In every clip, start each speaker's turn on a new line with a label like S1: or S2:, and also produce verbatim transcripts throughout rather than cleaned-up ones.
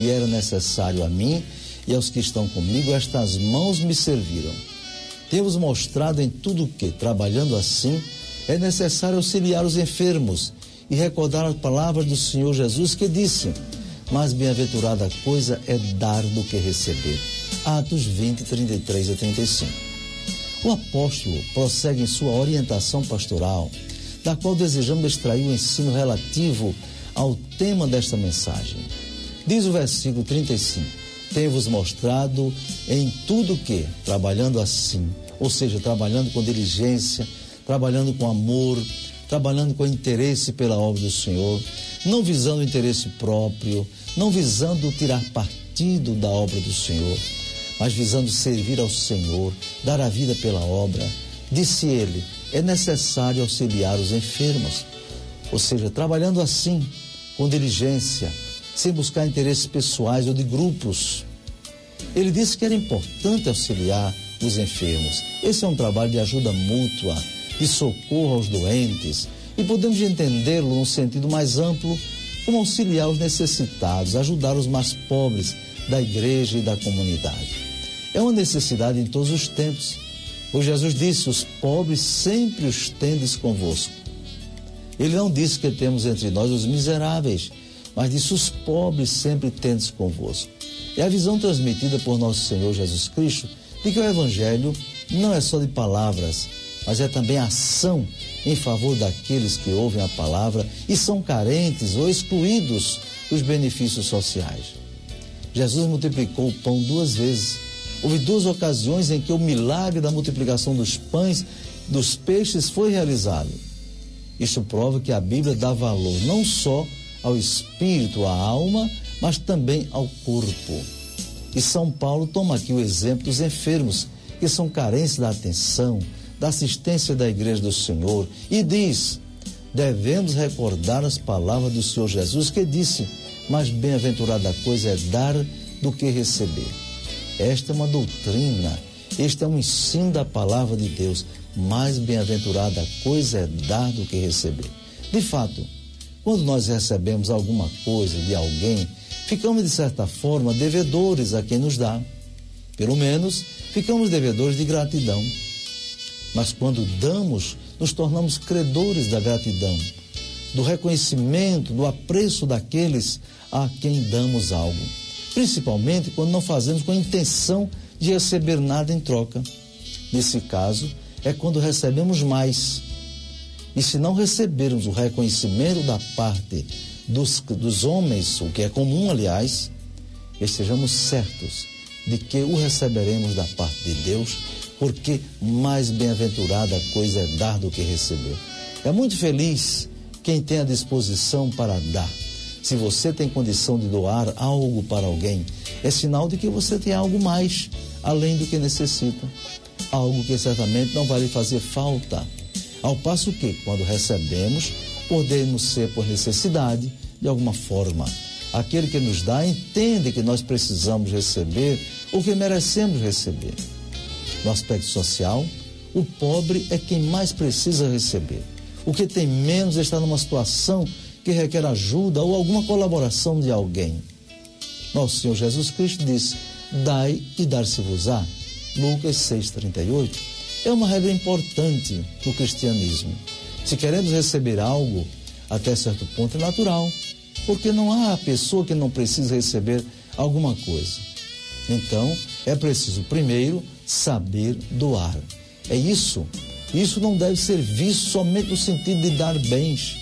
S1: E era necessário a mim e aos que estão comigo, estas mãos me serviram. Temos mostrado em tudo que, trabalhando assim, é necessário auxiliar os enfermos e recordar as palavras do Senhor Jesus que disse: mais bem-aventurada coisa é dar do que receber. Atos vinte, trinta e três a trinta e cinco. O apóstolo prossegue em sua orientação pastoral, da qual desejamos extrair o ensino relativo ao tema desta mensagem. Diz o versículo trinta e cinco: tenho-vos mostrado em tudo que, trabalhando assim, ou seja, trabalhando com diligência, trabalhando com amor, trabalhando com interesse pela obra do Senhor, não visando o interesse próprio, não visando tirar partido da obra do Senhor, mas visando servir ao Senhor, dar a vida pela obra. Disse ele, é necessário auxiliar os enfermos, ou seja, trabalhando assim, com diligência, sem buscar interesses pessoais ou de grupos. Ele disse que era importante auxiliar os enfermos. Esse é um trabalho de ajuda mútua, de socorro aos doentes, e podemos entendê-lo num sentido mais amplo, como auxiliar os necessitados, ajudar os mais pobres da igreja e da comunidade. É uma necessidade em todos os tempos, pois Jesus disse, os pobres sempre os tendes convosco. Ele não disse que temos entre nós os miseráveis, mas disse, os pobres sempre tendes convosco. É a visão transmitida por nosso Senhor Jesus Cristo de que o Evangelho não é só de palavras, mas é também ação em favor daqueles que ouvem a palavra e são carentes ou excluídos dos benefícios sociais. Jesus multiplicou o pão duas vezes. Houve duas ocasiões em que o milagre da multiplicação dos pães, dos peixes, foi realizado. Isso prova que a Bíblia dá valor não só ao espírito, à alma, mas também ao corpo. E São Paulo toma aqui o exemplo dos enfermos, que são carentes da atenção, da assistência da igreja do Senhor, e diz, devemos recordar as palavras do Senhor Jesus, que disse, mais bem-aventurada coisa é dar do que receber. Esta é uma doutrina, este é um ensino da palavra de Deus, mais bem-aventurada coisa é dar do que receber. De fato, quando nós recebemos alguma coisa de alguém, ficamos de certa forma devedores a quem nos dá. Pelo menos, ficamos devedores de gratidão. Mas quando damos, nos tornamos credores da gratidão, do reconhecimento, do apreço daqueles a quem damos algo. Principalmente quando não fazemos com a intenção de receber nada em troca. Nesse caso, é quando recebemos mais. E se não recebermos o reconhecimento da parte dos, dos homens, o que é comum, aliás, estejamos certos de que o receberemos da parte de Deus, porque mais bem-aventurada coisa é dar do que receber. É muito feliz quem tem a disposição para dar. Se você tem condição de doar algo para alguém, é sinal de que você tem algo mais, além do que necessita. Algo que certamente não vai lhe fazer falta. Ao passo que, quando recebemos, podemos ser por necessidade, de alguma forma. Aquele que nos dá entende que nós precisamos receber ou que merecemos receber. No aspecto social, o pobre é quem mais precisa receber. O que tem menos está numa situação que requer ajuda ou alguma colaboração de alguém. Nosso Senhor Jesus Cristo disse, dai e dar-se-vos-á. Lucas seis, trinta e oito. É uma regra importante no cristianismo. Se queremos receber algo, até certo ponto é natural, porque não há pessoa que não precise receber alguma coisa. Então, é preciso primeiro saber doar. É isso. Isso não deve ser visto somente no sentido de dar bens.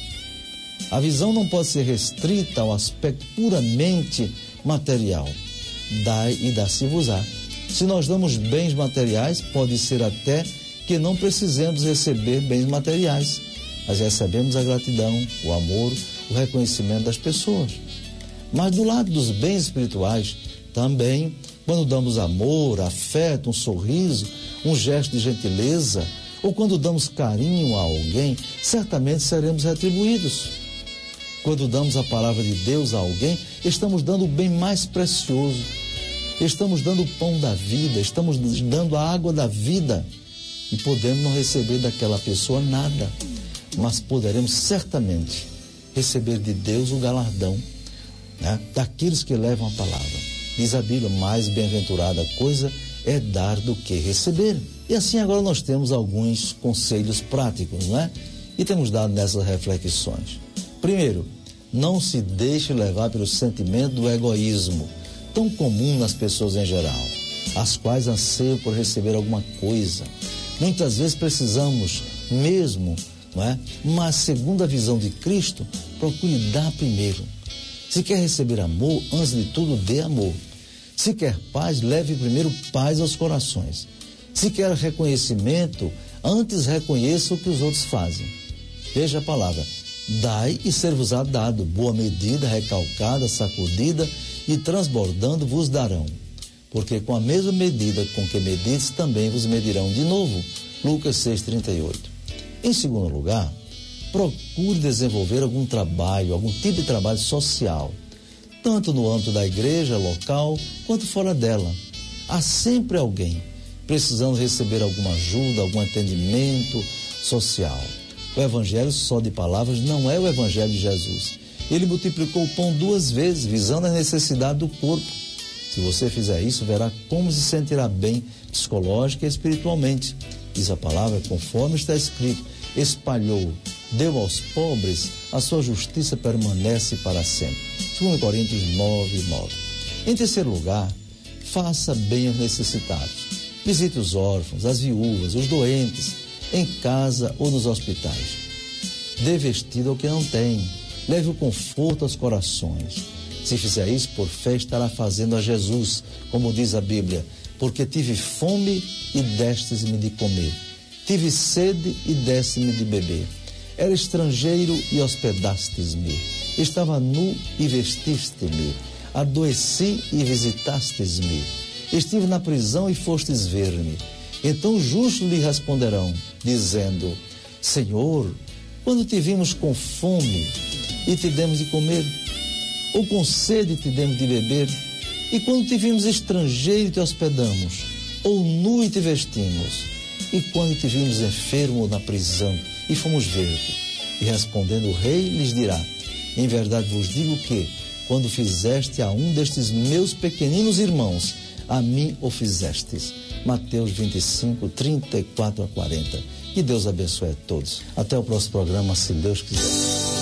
S1: A visão não pode ser restrita ao aspecto puramente material. Dai e dá-se-vos-á. Se nós damos bens materiais, pode ser até que não precisemos receber bens materiais, mas recebemos a gratidão, o amor, o reconhecimento das pessoas. Mas do lado dos bens espirituais, também, quando damos amor, afeto, um sorriso, um gesto de gentileza, ou quando damos carinho a alguém, certamente seremos retribuídos. Quando damos a palavra de Deus a alguém, estamos dando o bem mais precioso. Estamos dando o pão da vida, estamos dando a água da vida. E podemos não receber daquela pessoa nada, mas poderemos certamente receber de Deus o galardão, né, daqueles que levam a palavra. Diz a Bíblia, mais bem-aventurada coisa é dar do que receber. E assim agora nós temos alguns conselhos práticos, né? E temos dado nessas reflexões. Primeiro, não se deixe levar pelo sentimento do egoísmo, tão comum nas pessoas em geral, as quais anseiam por receber alguma coisa. Muitas vezes precisamos mesmo, não é? Mas segundo a visão de Cristo, procure dar primeiro. Se quer receber amor, antes de tudo dê amor. Se quer paz, leve primeiro paz aos corações. Se quer reconhecimento, antes reconheça o que os outros fazem. Veja a palavra, dai e ser-vos-á dado, boa medida, recalcada, sacudida e transbordando vos darão. Porque com a mesma medida com que medides, também vos medirão de novo. Lucas seis, trinta e oito. Em segundo lugar, procure desenvolver algum trabalho, algum tipo de trabalho social, tanto no âmbito da igreja local, quanto fora dela. Há sempre alguém precisando receber alguma ajuda, algum atendimento social. O evangelho só de palavras não é o evangelho de Jesus. Ele multiplicou o pão duas vezes, visando a necessidade do corpo. Se você fizer isso, verá como se sentirá bem psicológica e espiritualmente. Diz a palavra, conforme está escrito, espalhou, deu aos pobres, a sua justiça permanece para sempre. segundo Coríntios nove, nove. Em terceiro lugar, faça bem aos necessitados. Visite os órfãos, as viúvas, os doentes, em casa ou nos hospitais. Dê vestido ao que não tem. Leve o conforto aos corações. Se fizer isso, por fé, estará fazendo a Jesus, como diz a Bíblia, porque tive fome e destes-me de comer. Tive sede e deste-me de beber. Era estrangeiro e hospedastes-me. Estava nu e vestiste-me. Adoeci e visitastes-me. Estive na prisão e fostes ver-me. Então os justos lhe responderão, dizendo, Senhor, quando te vimos com fome e te demos de comer, ou com sede te demos de beber, e quando te vimos estrangeiro te hospedamos, ou nu e te vestimos, e quando te vimos enfermo na prisão e fomos ver-te. E respondendo o rei lhes dirá, em verdade vos digo que, quando fizeste a um destes meus pequeninos irmãos, a mim o fizestes. Mateus vinte e cinco, trinta e quatro a quarenta. Que Deus abençoe a todos. Até o próximo programa, se Deus quiser.